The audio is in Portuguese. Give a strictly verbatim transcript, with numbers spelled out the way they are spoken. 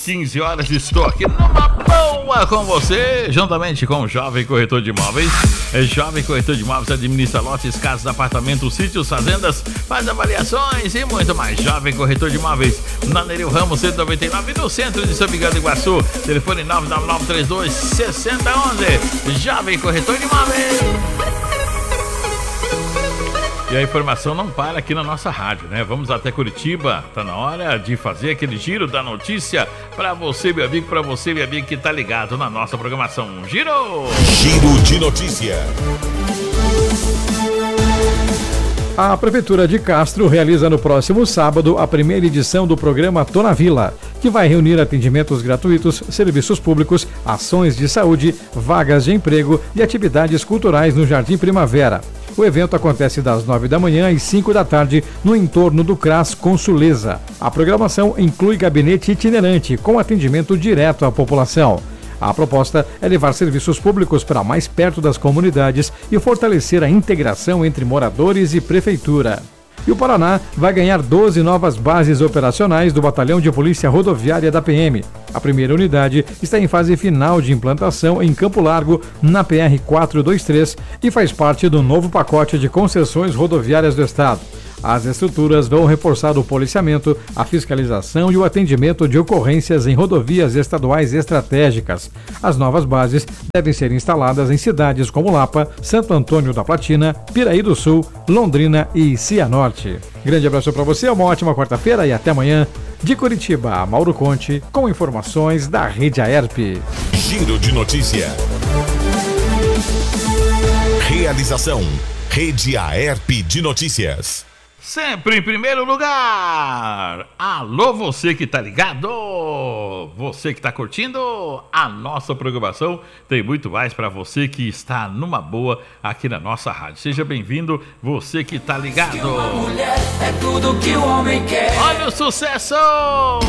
quinze horas, estou aqui numa boa com você, juntamente com o Jovem Corretor de Imóveis. É Jovem Corretor de Imóveis, administra lotes, casas, apartamentos, sítios, fazendas, faz avaliações e muito mais. Jovem Corretor de Imóveis, na Nereu Ramos cento e noventa e nove, no centro de São Miguel do Iguaçu. Telefone nove nove nove três dois seis zero um um. Jovem Corretor de Imóveis. E a informação não para aqui na nossa rádio, né? Vamos até Curitiba, tá na hora de fazer aquele giro da notícia para você, meu amigo, para você, meu amigo que tá ligado na nossa programação. Giro! Giro de notícia. A Prefeitura de Castro realiza no próximo sábado a primeira edição do programa Tô na Vila, que vai reunir atendimentos gratuitos, serviços públicos, ações de saúde, vagas de emprego e atividades culturais no Jardim Primavera. O evento acontece das nove da manhã às cinco da tarde no entorno do CRAS Consuleza. A programação inclui gabinete itinerante com atendimento direto à população. A proposta é levar serviços públicos para mais perto das comunidades e fortalecer a integração entre moradores e prefeitura. E o Paraná vai ganhar doze novas bases operacionais do Batalhão de Polícia Rodoviária da P M. A primeira unidade está em fase final de implantação em Campo Largo, na P R quatrocentos e vinte e três, e faz parte do novo pacote de concessões rodoviárias do Estado. As estruturas vão reforçar o policiamento, a fiscalização e o atendimento de ocorrências em rodovias estaduais estratégicas. As novas bases devem ser instaladas em cidades como Lapa, Santo Antônio da Platina, Piraí do Sul, Londrina e Cianorte. Grande abraço para você, uma ótima quarta-feira e até amanhã. De Curitiba, Mauro Conte, com informações da Rede Aerp. Giro de notícia. Realização: Rede Aerp de Notícias. Sempre em primeiro lugar. Alô, você que tá ligado, você que tá curtindo a nossa programação. Tem muito mais para você que está numa boa aqui na nossa rádio. Seja bem-vindo, você que tá ligado. Uma mulher é tudo que o homem quer. Olha o sucesso!